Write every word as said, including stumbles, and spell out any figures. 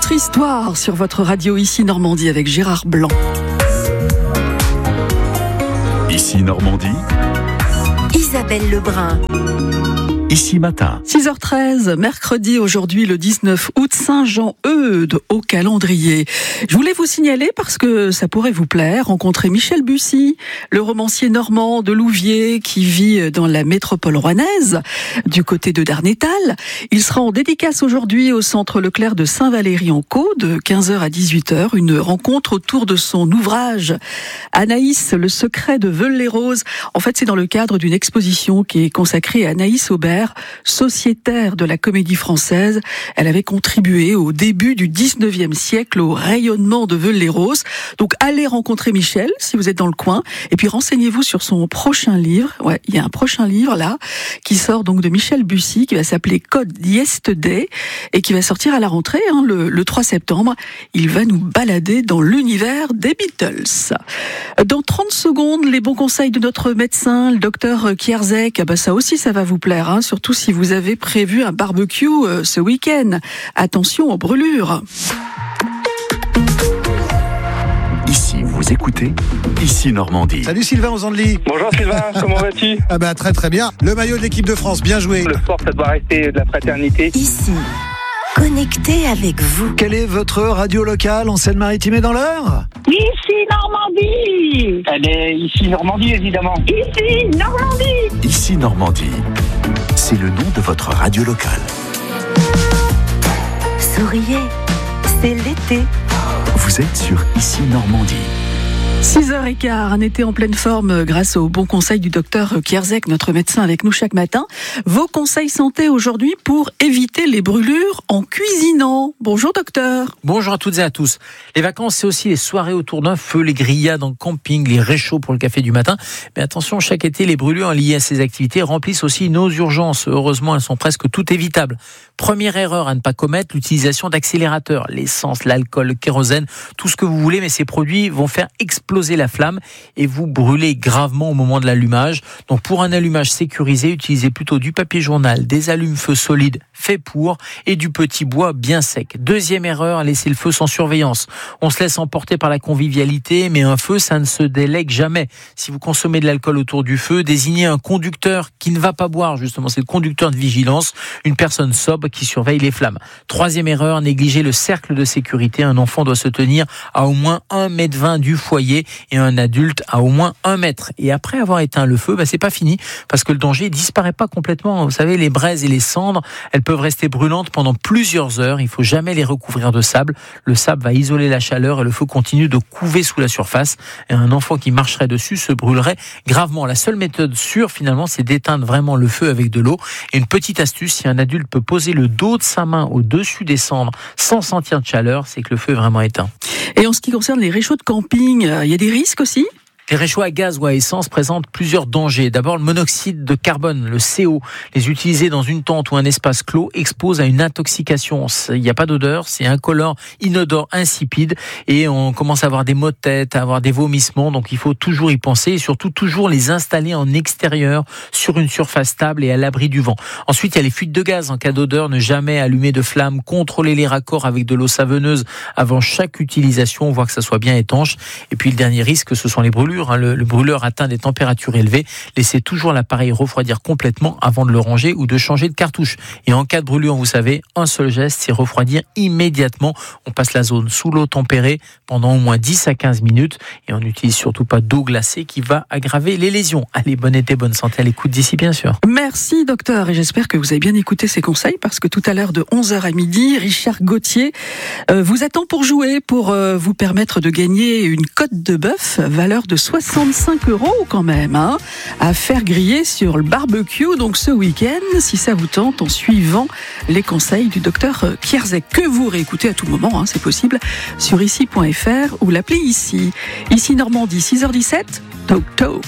Notre histoire sur votre radio Ici Normandie avec Gérard Blanc. Ici Normandie, Isabelle Lebrun. Ici Matin. six heures treize, mercredi, aujourd'hui le dix-neuf août, Saint-Jean-Eudes au calendrier. Je voulais vous signaler, parce que ça pourrait vous plaire, rencontrer Michel Bussy, le romancier normand de Louviers qui vit dans la métropole rouennaise, du côté de Darnétal. Il sera en dédicace aujourd'hui au centre Leclerc de Saint-Valery-en-Caux, de quinze heures à dix-huit heures, une rencontre autour de son ouvrage Anaïs, le secret de Veules-les-Roses. En fait, c'est dans le cadre d'une exposition qui est consacrée à Anaïs Aubert, sociétaire de la comédie française. Elle avait contribué au début du dix-neuvième siècle au rayonnement de Veules-les-Roses. Donc allez rencontrer Michel si vous êtes dans le coin, et puis renseignez-vous sur son prochain livre. Ouais, il y a un prochain livre là qui sort donc de Michel Bussy, qui va s'appeler Code Yesterday et qui va sortir à la rentrée hein, le, le trois septembre. Il va nous balader dans l'univers des Beatles. Dans trente secondes, les bons conseils de notre médecin, le docteur Kierzek. Ah bah ça aussi, ça va vous plaire, hein, surtout si vous avez prévu un barbecue euh, ce week-end. Attention aux brûlures. Ici, vous écoutez Ici Normandie. Salut Sylvain aux Andelys. Bonjour Sylvain, comment vas-tu? Ah bah très très bien. Le maillot de l'équipe de France, bien joué. Le sport, ça doit rester de la fraternité. Ici, connecté avec vous. Quelle est votre radio locale en Seine-Maritime et dans l'Eure? Ici Normandie. Elle est ici Normandie, évidemment. Ici Normandie. Ici Normandie, c'est le nom de votre radio locale. Souriez, c'est l'été. Vous êtes sur Ici Normandie. six heures quinze, un été en pleine forme grâce aux bons conseils du docteur Kierzek, notre médecin avec nous chaque matin. Vos conseils santé aujourd'hui pour éviter les brûlures en cuisinant. Bonjour docteur. Bonjour à toutes et à tous. Les vacances, c'est aussi les soirées autour d'un feu, les grillades en camping, les réchauds pour le café du matin. Mais attention, chaque été, les brûlures liées à ces activités remplissent aussi nos urgences. Heureusement, elles sont presque toutes évitables. Première erreur à ne pas commettre, l'utilisation d'accélérateurs, l'essence, l'alcool, le kérosène, tout ce que vous voulez, mais ces produits vont faire exploser la flamme et vous brûler gravement au moment de l'allumage. Donc pour un allumage sécurisé, utilisez plutôt du papier journal, des allumes-feu solides faits pour et du petit bois bien sec. Deuxième erreur, laisser le feu sans surveillance. On se laisse emporter par la convivialité, mais un feu, ça ne se délègue jamais. Si vous consommez de l'alcool autour du feu, désignez un conducteur qui ne va pas boire, justement, c'est le conducteur de vigilance, une personne sobre qui surveille les flammes. Troisième erreur, négliger le cercle de sécurité. Un enfant doit se tenir à au moins un mètre vingt du foyer et un adulte à au moins un mètre. Et après avoir éteint le feu, bah, c'est pas fini parce que le danger disparaît pas complètement. Vous savez, les braises et les cendres, elles peuvent rester brûlantes pendant plusieurs heures. Il faut jamais les recouvrir de sable. Le sable va isoler la chaleur et le feu continue de couver sous la surface. Et un enfant qui marcherait dessus se brûlerait gravement. La seule méthode sûre, finalement, c'est d'éteindre vraiment le feu avec de l'eau. Et une petite astuce, si un adulte peut poser le dos de sa main au-dessus des cendres sans sentir de chaleur, c'est que le feu est vraiment éteint. Et en ce qui concerne les réchauds de camping, il y a des risques aussi ? Les réchauds à gaz ou à essence présentent plusieurs dangers. D'abord, le monoxyde de carbone, le C O. Les utiliser dans une tente ou un espace clos expose à une intoxication. Il n'y a pas d'odeur, c'est incolore, inodore, insipide. Et on commence à avoir des maux de tête, à avoir des vomissements. Donc il faut toujours y penser et surtout toujours les installer en extérieur, sur une surface stable et à l'abri du vent. Ensuite, il y a les fuites de gaz. En cas d'odeur, ne jamais allumer de flamme. Contrôler les raccords avec de l'eau savonneuse avant chaque utilisation, voir que ça soit bien étanche. Et puis le dernier risque, ce sont les brûlures. Le, le brûleur atteint des températures élevées. Laissez toujours l'appareil refroidir complètement avant de le ranger ou de changer de cartouche. Et en cas de brûlure, vous savez, un seul geste, c'est refroidir immédiatement. On passe la zone sous l'eau tempérée pendant au moins dix à quinze minutes et on n'utilise surtout pas d'eau glacée qui va aggraver les lésions. Allez, bon été, bonne santé à l'écoute d'ici, bien sûr. Merci docteur, et j'espère que vous avez bien écouté ces conseils parce que tout à l'heure de onze heures à midi, Richard Gauthier euh, vous attend pour jouer, pour euh, vous permettre de gagner une côte de bœuf valeur de soixante-cinq euros quand même, hein, à faire griller sur le barbecue, donc ce week-end, si ça vous tente, en suivant les conseils du docteur Kierzek, que vous réécoutez à tout moment, hein, c'est possible, sur ici point f r ou l'appli Ici. Ici Normandie, six heures dix-sept, Talk Talk.